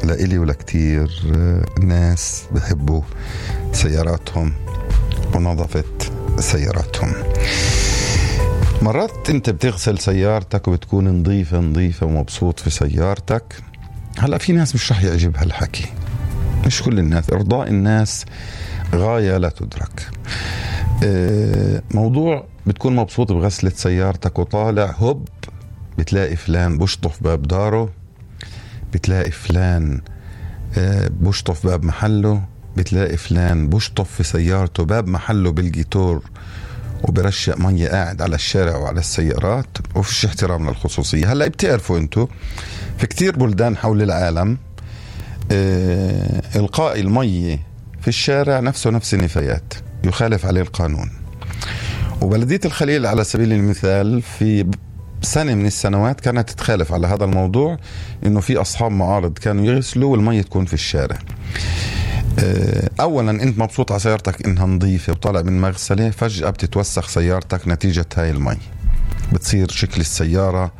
لإلي ولكتير ناس بحبوا سياراتهم ونظافة سياراتهم. مرات انت بتغسل سيارتك وبتكون نظيفة ومبسوط في سيارتك. هلأ في ناس مش رح يعجبها الحكي، مش كل الناس، إرضاء الناس غاية لا تدرك. موضوع بتكون مبسوط بغسلة سيارتك وطالع هوب بتلاقي فلان بشطف باب داره، بتلاقي فلان بشطف باب محله، بتلاقي فلان بشطف في سيارته باب محله بالجيتور وبرشق مية قاعد على الشارع وعلى السيارات، وفيش احترام للخصوصية. هلأ بتعرفوا انتو في كتير بلدان حول العالم إلقاء المية في الشارع نفس النفايات، يخالف عليه القانون. وبلدية الخليل على سبيل المثال في سنة من السنوات كانت تتخالف على هذا الموضوع، إنه في أصحاب معارض كانوا يغسلوا والمية تكون في الشارع. أولا أنت مبسوط على سيارتك إنها نظيفة وطالع من مغسلة، فجأة بتتوسخ سيارتك نتيجة هاي المية، بتصير شكل السيارة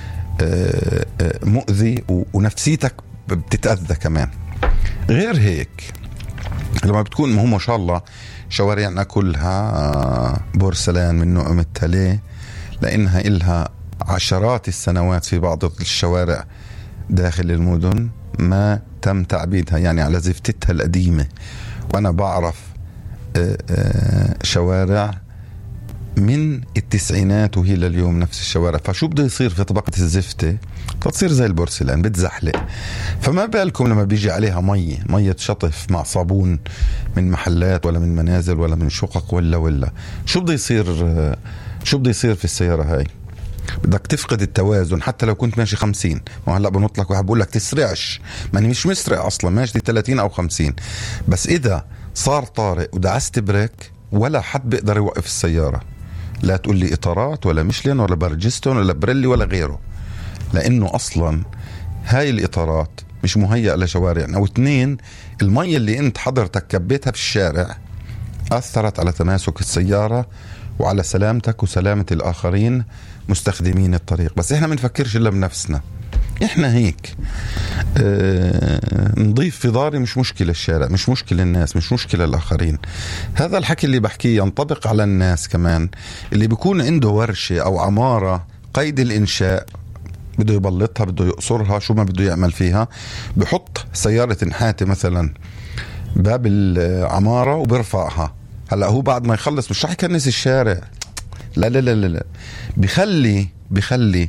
مؤذي ونفسيتك بتتأذى كمان. غير هيك لما بتكون ما شاء الله شوارعنا كلها بورسلان من نوع متليه، لأنها إلها عشرات السنوات في بعض الشوارع داخل المدن ما تم تعبيدها، يعني على زفتتها القديمة. وأنا بعرف شوارع من التسعينات وهي لليوم نفس الشوارع. فشو بده يصير في طبقة الزفتة؟ بتصير زي البورسلان بتزحلق. فما بالكم لما بيجي عليها مية شطف مع صابون من محلات ولا من منازل ولا من شقق ولا شو بده يصير في السيارة هاي؟ بدك تفقد التوازن. حتى لو كنت ماشي 50، وهلا بنط لك واحد بقول لك تسرعش، ماني مش مسرع اصلا، ماشي 30 او 50، بس اذا صار طارئ ودعست بريك ولا حد بيقدر يوقف السيارة. لا تقول لي اطارات ولا ميشلين ولا برجستون ولا بريلي ولا غيره، لانه اصلا هاي الاطارات مش مهيئة لشوارعنا. او 2، المية اللي انت حضرتك كبيتها في الشارع اثرت على تماسك السيارة وعلى سلامتك وسلامة الآخرين مستخدمين الطريق. بس إحنا منفكرش إلا بنفسنا. إحنا هيك نضيف في داري مش مشكلة الشارع، مش مشكلة الناس، مش مشكلة الآخرين. هذا الحكي اللي بحكيه ينطبق على الناس كمان اللي بيكون عنده ورشة أو عمارة قيد الإنشاء، بده يبلطها، بده يقصرها، شو ما بده يعمل فيها، بحط سيارة نحاتة مثلا باب العمارة وبرفعها. هلا هو بعد ما يخلص مش رح يكنس الشارع، لا لا لا لا، بيخلي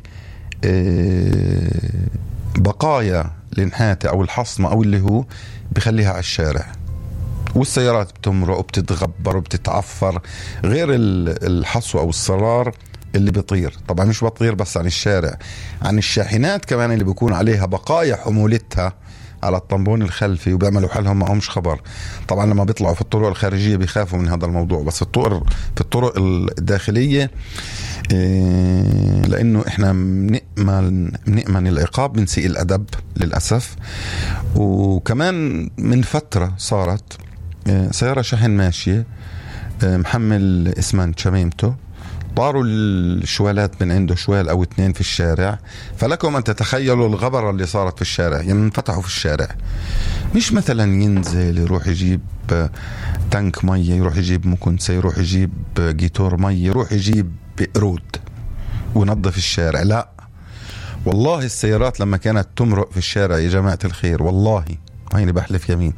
بقايا النحاتة او الحصمة او اللي هو بيخليها على الشارع، والسيارات بتمرق وبتتغبر وبتتعفر. غير الحصوة او الصرار اللي بيطير، طبعا مش بطير بس عن الشارع، عن الشاحنات كمان اللي بيكون عليها بقايا حمولتها على الطنبون الخلفي، وبيعملوا حالهم معهمش خبر. طبعا لما بيطلعوا في الطرق الخارجية بيخافوا من هذا الموضوع، بس في الطرق الداخلية لأنه إحنا بنأمن العقاب بنسيء الأدب للأسف. وكمان من فترة صارت سيارة شحن ماشية محمل اسمنت شميمته، طاروا الشوالات من عنده شوال أو 2 في الشارع. فلكم أن تتخيلوا الغبرة اللي صارت في الشارع. ينفتحوا في الشارع، مش مثلا ينزل يروح يجيب تانك مية، يروح يجيب مكنسة، يروح يجيب جيتور مية، يروح يجيب قرود ونظف الشارع. لا والله السيارات لما كانت تمرق في الشارع يا جماعة الخير، والله هيني بحلف يمين،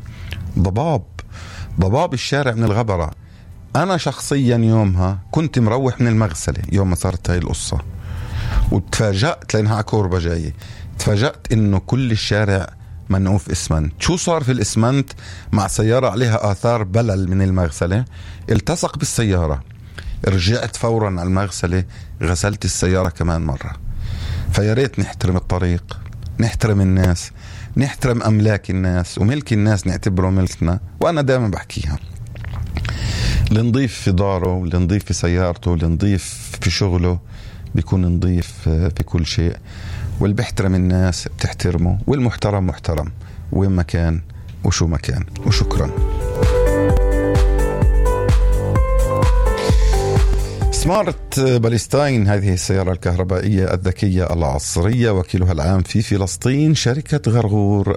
ضباب الشارع من الغبرة. أنا شخصيا يومها كنت مروح من المغسلة يوم ما صارت هاي القصة، وتفاجأت لأنها على كوربة جاية، تفاجأت إنه كل الشارع منقوف إسمنت. شو صار في الإسمنت؟ مع سيارة عليها آثار بلل من المغسلة التصق بالسيارة. رجعت فورا على المغسلة، غسلت السيارة كمان مرة. فياريت نحترم الطريق، نحترم الناس، نحترم أملاك الناس، وملك الناس نعتبره ملكنا. وأنا دائما بحكيها، اللي نضيف في داره، واللي نضيف في سيارته، واللي نضيف في شغله بيكون نضيف في كل شيء. واللي بيحترم الناس بتحترمه، والمحترم محترم وين ما كان وشو ما كان. وشكرا. سمارت باليستاين هذه السيارة الكهربائية الذكية العصرية، وكيلها العام في فلسطين شركة غرغور